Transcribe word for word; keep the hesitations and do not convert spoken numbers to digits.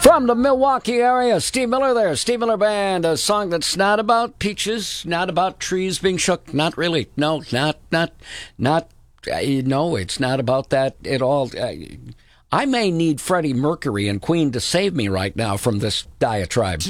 From the Milwaukee area, Steve Miller there, Steve Miller Band, a song that's not about peaches, not about trees being shook, not really, no, not, not, not, uh, no, it's not about that at all. Uh, I may need Freddie Mercury and Queen to save me right now from this diatribe.